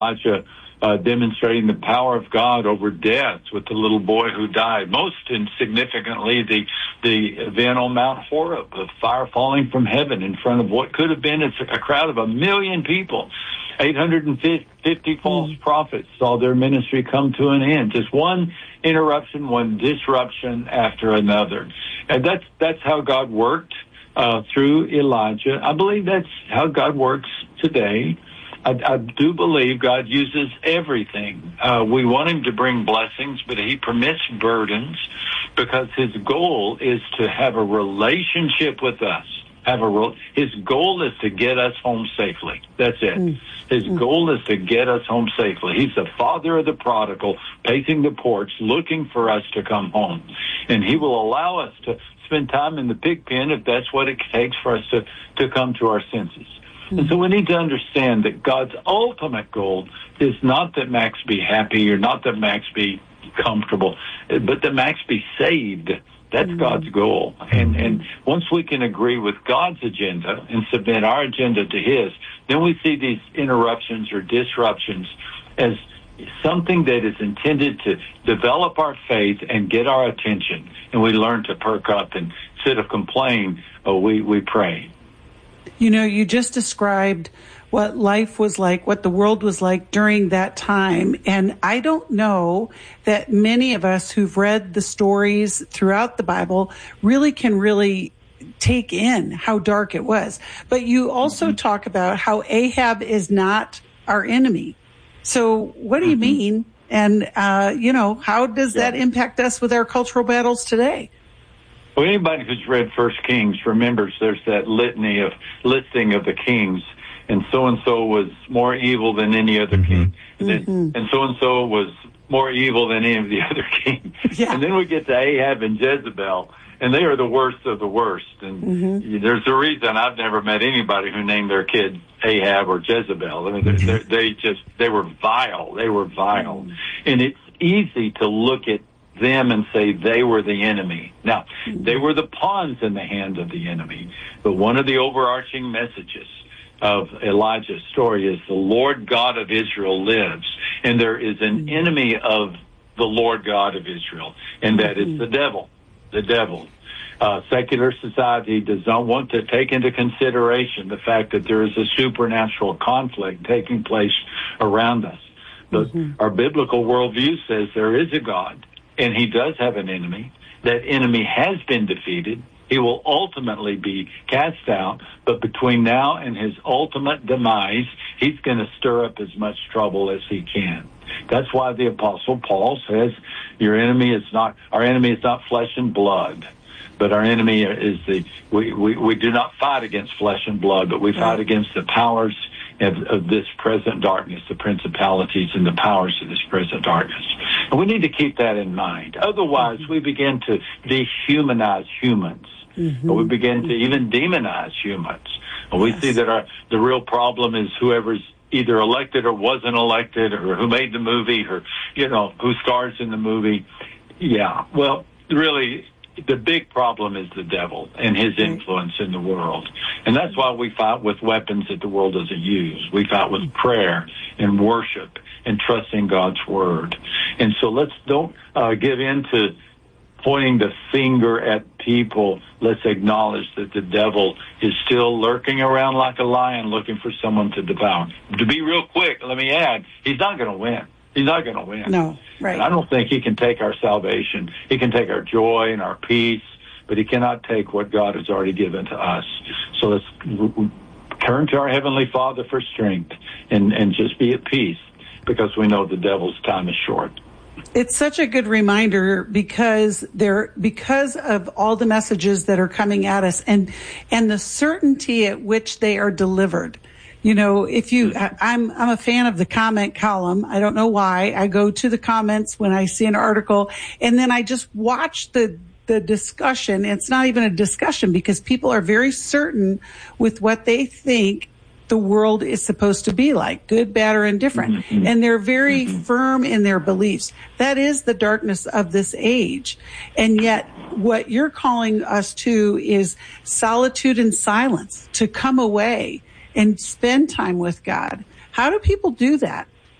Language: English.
Elijah demonstrating the power of God over death with the little boy who died. Most insignificantly, the event on Mount Horeb, of fire falling from heaven in front of what could have been a crowd of 1 million people. 850 false prophets saw their ministry come to an end. Just one interruption, one disruption after another. And that's how God worked through Elijah. I believe that's how God works today. I do believe God uses everything. We want him to bring blessings, but he permits burdens because his goal is to have a relationship with us. His goal is to get us home safely. That's it. His goal is to get us home safely. He's the father of the prodigal, pacing the porch, looking for us to come home. And he will allow us to spend time in the pig pen if that's what it takes for us to come to our senses. And so we need to understand that God's ultimate goal is not that Max be happy or not that Max be comfortable, but that Max be saved. That's God's goal. And once we can agree with God's agenda and submit our agenda to his, then we see these interruptions or disruptions as something that is intended to develop our faith and get our attention. And we learn to perk up, and instead of complain, we pray. You know, you just described what life was like, what the world was like during that time. And I don't know that many of us who've read the stories throughout the Bible really can take in how dark it was. But you also talk about how Ahab is not our enemy. So what do you mean? And, how does that impact us with our cultural battles today? Well, anybody who's read First Kings remembers there's that listing of the kings, and so-and-so was more evil than any other king, and so-and-so was more evil than any of the other kings. Yeah. And then we get to Ahab and Jezebel, and they are the worst of the worst. And there's a reason I've never met anybody who named their kid Ahab or Jezebel. I mean, they were vile. They were vile. And it's easy to look at them and say they were the enemy. Now, they were the pawns in the hand of the enemy. But one of the overarching messages of Elijah's story is the Lord God of Israel lives. And there is an enemy of the Lord God of Israel, and that is the devil. The devil. Secular society does not want to take into consideration the fact that there is a supernatural conflict taking place around us. But our biblical worldview says there is a God, and he does have an enemy. That enemy has been defeated. He will ultimately be cast out, but between now and his ultimate demise, he's going to stir up as much trouble as he can. That's why the Apostle Paul says, our enemy is not flesh and blood, but our enemy is we do not fight against flesh and blood, but we fight against the powers of this present darkness, the principalities and the powers of this present darkness. And we need to keep that in mind. Otherwise, we begin to dehumanize humans. We begin to even demonize humans. We see that the real problem is whoever's either elected or wasn't elected, or who made the movie, or, who stars in the movie. Yeah, well, really, the big problem is the devil and his influence in the world. And that's why we fight with weapons that the world doesn't use. We fight with prayer and worship and trusting God's word. And so don't give in to pointing the finger at people. Let's acknowledge that the devil is still lurking around like a lion looking for someone to devour. To be real quick, let me add, he's not going to win. He's not going to win. No, right. And I don't think he can take our salvation. He can take our joy and our peace, but he cannot take what God has already given to us. So let's turn to our Heavenly Father for strength and just be at peace, because we know the devil's time is short. It's such a good reminder because of all the messages that are coming at us and the certainty at which they are delivered. I'm a fan of the comment column. I don't know why. I go to the comments when I see an article, and then I just watch the discussion. It's not even a discussion because people are very certain with what they think the world is supposed to be like, good, bad, or indifferent. And they're very firm in their beliefs. That is the darkness of this age. And yet what you're calling us to is solitude and silence, to come away and spend time with God. How do people do that?